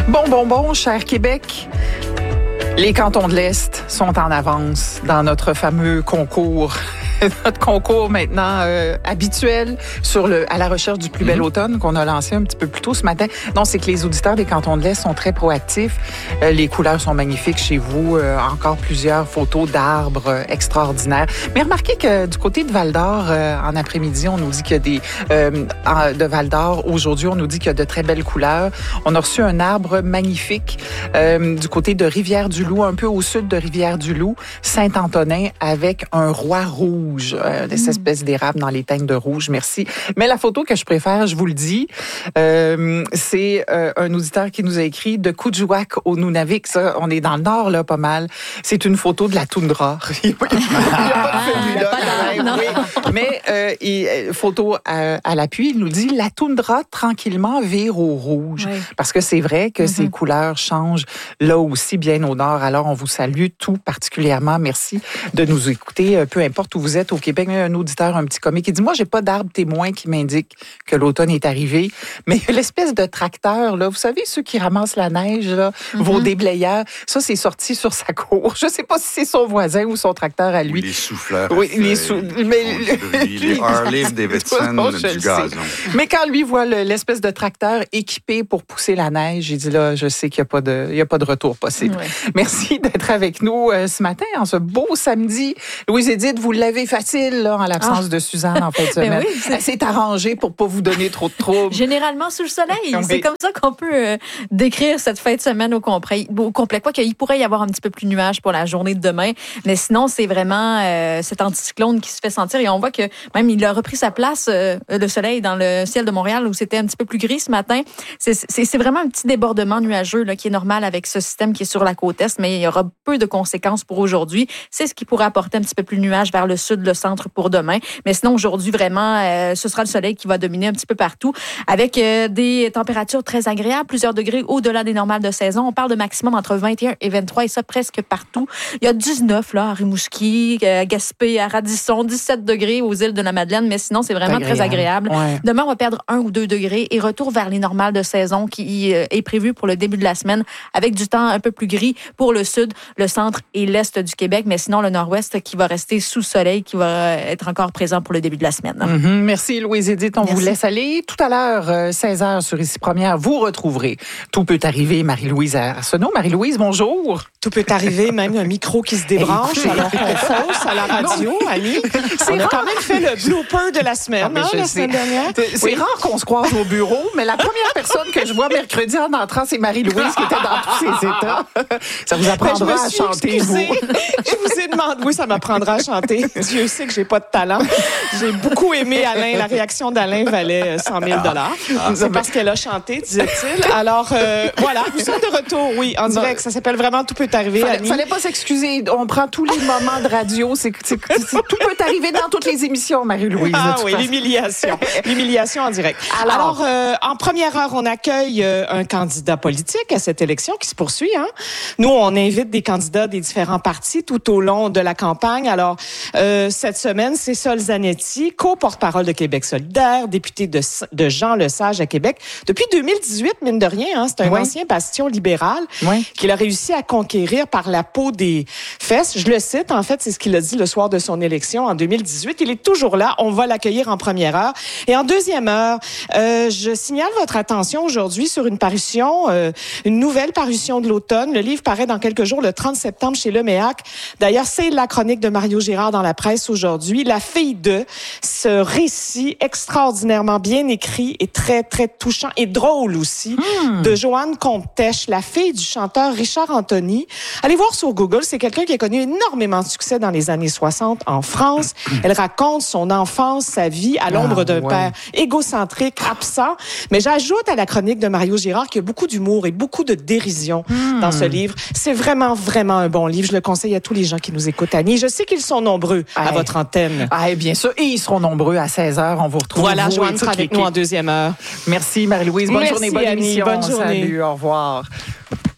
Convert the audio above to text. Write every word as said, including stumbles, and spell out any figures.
Bon, bon, bon, cher Québec, les cantons de l'Est sont en avance dans notre fameux concours. Notre concours maintenant euh, habituel sur le à la recherche du plus bel mm-hmm. automne qu'on a lancé un petit peu plus tôt ce matin. Non, c'est que les auditeurs des cantons de l'Est sont très proactifs. Euh, les couleurs sont magnifiques chez vous. Euh, encore plusieurs photos d'arbres euh, extraordinaires. Mais remarquez que du côté de Val-d'Or, euh, en après-midi, on nous dit qu'il y a des... Euh, de Val-d'Or, aujourd'hui, on nous dit qu'il y a de très belles couleurs. On a reçu un arbre magnifique euh, du côté de Rivière-du-Loup, un peu au sud de Rivière-du-Loup, Saint-Antonin, avec un roi rouge. Euh, des espèces d'érable dans les teintes de rouge, merci. Mais la photo que je préfère, je vous le dis, euh, c'est euh, un auditeur qui nous a écrit de Kuujjuaq au Nunavik. Ça, on est dans le nord, là, pas mal. C'est une photo de la toundra. Il n'y a pas de celui-là. Oui. Mais euh, il, photo à, à l'appui, il nous dit la toundra tranquillement vire au rouge. Oui. Parce que c'est vrai que mm-hmm. ces couleurs changent là aussi, bien au nord. Alors, on vous salue tout particulièrement. Merci de nous écouter, peu importe où vous êtes au Québec. Il y a un auditeur, un petit comique, qui dit « Moi, j'ai pas d'arbre témoin qui m'indique que l'automne est arrivé. » Mais l'espèce de tracteur, là, vous savez, ceux qui ramassent la neige, là, mm-hmm. vos déblayeurs, ça, c'est sorti sur sa cour. Je sais pas si c'est son voisin ou son tracteur à lui. Ou les souffleurs. Oui, les sou... Mais les Harley-Davidson du gazon. Mais quand lui voit le, l'espèce de tracteur équipé pour pousser la neige, il dit là, je sais qu'il n'y a pas de, il y a pas de retour possible. Ouais. Merci d'être avec nous euh, ce matin, en ce beau samedi. Louise-Édith, vous l'avez facile, là, en l'absence ah. de Suzanne en fin de semaine. Oui, c'est... Elle s'est arrangée pour pas vous donner trop de troubles. Généralement sous le soleil. Oui. C'est comme ça qu'on peut euh, décrire cette fin de semaine au complet. Au complet. Quoi qu'il pourrait y avoir un petit peu plus de nuages pour la journée de demain. Mais sinon, c'est vraiment euh, cet anticyclone qui se fait sentir. Et on voit que même il a repris sa place, euh, le soleil, dans le ciel de Montréal, où c'était un petit peu plus gris ce matin. C'est, c'est, c'est vraiment un petit débordement nuageux là, qui est normal avec ce système qui est sur la côte est, mais il y aura peu de conséquences pour aujourd'hui. C'est ce qui pourrait apporter un petit peu plus de nuages vers le sud, le centre pour demain. Mais sinon, aujourd'hui, vraiment, euh, ce sera le soleil qui va dominer un petit peu partout avec euh, des températures très agréables, plusieurs degrés au-delà des normales de saison. On parle de maximum entre vingt et un et vingt-trois et ça presque partout. Il y a dix-neuf là, à Rimouski, à Gaspé, à Radisson, dix-sept degrés aux îles de la Madeleine, mais sinon, c'est vraiment agréable. Très agréable. Ouais. Demain, on va perdre un ou deux degrés et retour vers les normales de saison qui euh, est prévu pour le début de la semaine avec du temps un peu plus gris pour le sud, le centre et l'est du Québec, mais sinon, le nord-ouest qui va rester sous soleil, qui va être encore présent pour le début de la semaine. Mm-hmm. Merci, Louise-Édith. On Merci. Vous laisse aller. Tout à l'heure, seize heures sur Ici Première, vous retrouverez Tout peut arriver, Marie-Louise Arsenault. Marie-Louise, bonjour. Tout peut arriver, même un micro qui se débranche alors qu'on fausse à la radio, Annie. On a quand même fait le blooper de la semaine, ah, hein, la semaine dernière. C'est oui. rare qu'on se croise au bureau, mais la première personne que je vois mercredi en entrant, c'est Marie-Louise qui était dans tous ses états. Ça vous apprendra à chanter, vous. Je vous ai demandé, oui, ça m'apprendra à chanter. Dieu sait que j'ai pas de talent. J'ai beaucoup aimé Alain. La réaction d'Alain valait cent mille dollars. Ah, c'est parce qu'elle a chanté, disait-il. Alors, euh, voilà, nous sommes de retour, oui, en direct. Ça s'appelle vraiment Tout peut arriver, Fallait, Annie. Fallait pas s'excuser. On prend tous les moments de radio. C'est, c'est, c'est, c'est, tout peut arriver dans toutes les émissions, Marie-Louise. Ah oui, façon. l'humiliation. L'humiliation en direct. Alors, Alors euh, en première heure, on accueille euh, un candidat politique à cette élection qui se poursuit. Hein? Nous, on invite des candidats des différents partis tout au long de la campagne. Alors, euh, cette semaine, c'est Sol Zanetti, co-porte-parole de Québec solidaire, député de, de Jean Lesage à Québec. Depuis deux mille dix-huit, mine de rien, hein, c'est un oui. ancien bastion libéral oui. qu'il a réussi à conquérir par la peau des fesses. Je le cite, en fait, c'est ce qu'il a dit le soir de son élection en deux mille dix-huit. Il est toujours là. On va l'accueillir en première heure. Et en deuxième heure, euh, je signale votre attention aujourd'hui sur une parution, euh, une nouvelle parution de l'automne. Le livre paraît dans quelques jours, le trente septembre, chez Leméac. D'ailleurs, c'est la chronique de Mario Girard dans la presse aujourd'hui. La fille de ce récit extraordinairement bien écrit et très, très touchant et drôle aussi hmm. de Joanne Comte-Teche, la fille du chanteur Richard Anthony. Allez voir sur Google, c'est quelqu'un qui a connu énormément de succès dans les années soixante en France. Elle raconte son enfance, sa vie à l'ombre ah, d'un ouais. père égocentrique, absent. Mais j'ajoute à la chronique de Mario Girard qu'il y a beaucoup d'humour et beaucoup de dérision hmm. dans ce livre. C'est vraiment, vraiment un bon livre. Je le conseille à tous les gens qui nous écoutent, Annie. Je sais qu'ils sont nombreux à Aye. votre antenne. Aye, bien sûr. Et ils seront nombreux à seize heures. On vous retrouve. Voilà, Joanne sera avec nous en deuxième heure. Merci, Marie-Louise. Bonne Merci, journée, bonne Annie. émission. Bonne journée. Salut, au revoir.